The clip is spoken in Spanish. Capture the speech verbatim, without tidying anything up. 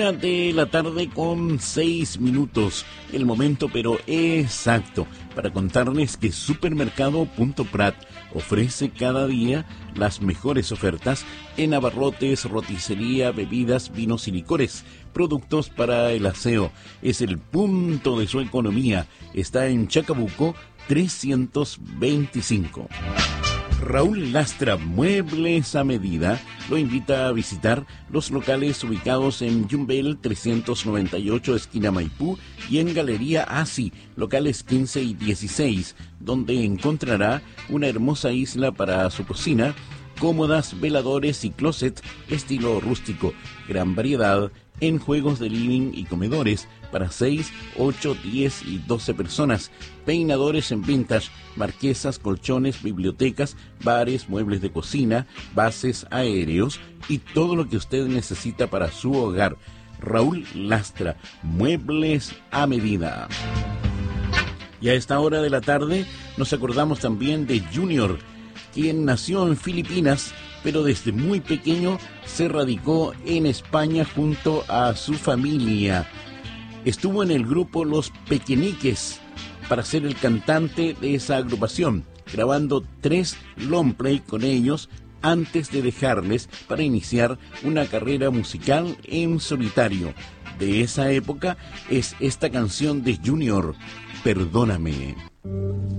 De la tarde con seis minutos, el momento pero exacto para contarles que Supermercado Punto Prat ofrece cada día las mejores ofertas en abarrotes, roticería, bebidas, vinos y licores, productos para el aseo. Es el punto de su economía. Está en Chacabuco trescientos veinticinco. Raúl Lastra, Muebles a Medida, lo invita a visitar los locales ubicados en Yumbel trescientos noventa y ocho, esquina Maipú, y en Galería Asi, locales quince y dieciséis, donde encontrará una hermosa isla para su cocina, cómodas, veladores y closet estilo rústico, gran variedad en juegos de living y comedores para seis, ocho, diez y doce personas, peinadores en vintage, marquesas, colchones, bibliotecas, bares, muebles de cocina, bases aéreos y todo lo que usted necesita para su hogar. Raúl Lastra, Muebles a Medida. Y a esta hora de la tarde nos acordamos también de Junior, quien nació en Filipinas, pero desde muy pequeño se radicó en España junto a su familia. Estuvo en el grupo Los Pequeñiques para ser el cantante de esa agrupación, grabando tres long play con ellos antes de dejarles para iniciar una carrera musical en solitario. De esa época es esta canción de Junior, Perdóname.